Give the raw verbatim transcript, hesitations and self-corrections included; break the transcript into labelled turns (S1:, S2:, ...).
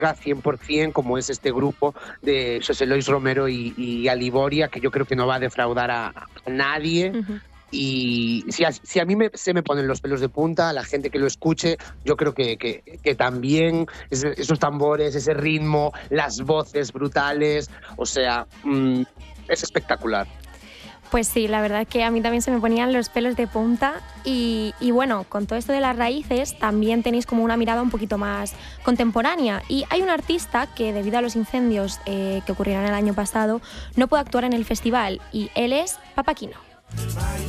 S1: cien por ciento, como es este grupo de José Luis Romero y, y Aliboria, que yo creo que no va a defraudar a, a nadie.
S2: Uh-huh.
S1: Y si a, si a mí me, se me ponen los pelos de punta, a la gente que lo escuche, yo creo que, que, que también ese, esos tambores, ese ritmo, las voces brutales, o sea, mmm, es espectacular.
S2: Pues sí, la verdad es que a mí también se me ponían los pelos de punta y, y bueno, con todo esto de las raíces también tenéis como una mirada un poquito más contemporánea y hay un artista que debido a los incendios eh, que ocurrieron el año pasado no puede actuar en el festival y él es Papaquino.